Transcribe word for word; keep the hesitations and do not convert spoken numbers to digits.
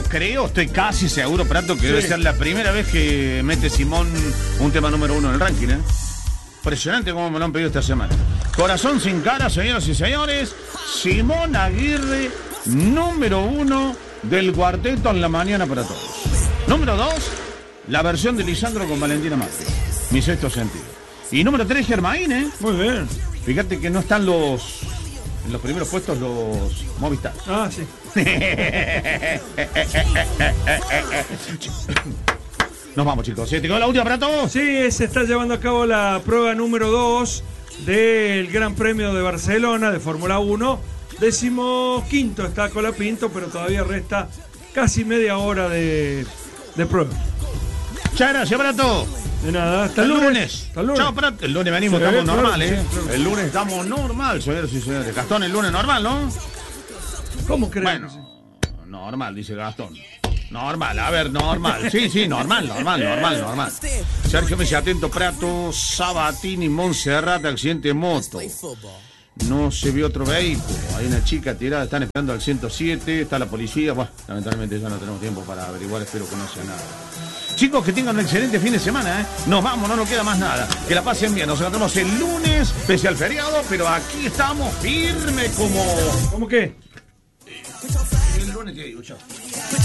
creo, estoy casi seguro, Prato, que Sí. debe ser la primera vez que mete Simón un tema número uno en el ranking, ¿eh? Impresionante cómo me lo han pedido esta semana. Corazón sin cara, señoras y señores. Simón Aguirre, número uno del cuarteto en la mañana para todos. Número dos, la versión de Lisandro con Valentina Márquez. Mi sexto sentido. Y número tres, Germain, ¿eh? Muy bien. Fíjate que no están los... En los primeros puestos los Movistar. Ah, sí. Nos vamos, chicos. ¿Sí? ¿Te quedó la última para todos? Sí, se está llevando a cabo la prueba número dos del Gran Premio de Barcelona de Fórmula uno. Décimo quinto está Colapinto, pero todavía resta casi media hora de, de prueba. Muchas gracias, Prato. De nada, hasta el lunes. Hasta el lunes. Chao, Prato. El lunes venimos, Sí, estamos claro, normal, sí, ¿eh? claro. El lunes estamos normal, señores y señores. Gastón, el lunes normal, ¿no? ¿Cómo crees? Bueno, normal, dice Gastón. Normal, a ver, normal. Sí, sí, normal, normal, normal, normal. Sergio me dice, atento, Prato, Sabatini, Montserrat, accidente de moto. No se vio otro vehículo. Hay una chica tirada, están esperando al ciento siete, está la policía. Bueno, lamentablemente ya no tenemos tiempo para averiguar, espero que no sea nada. Chicos, que tengan un excelente fin de semana, ¿eh? Nos vamos, no nos queda más nada. Que la pasen bien, nos encontramos el lunes, pese al feriado, pero aquí estamos firme como... ¿Cómo qué? El lunes te digo, chao.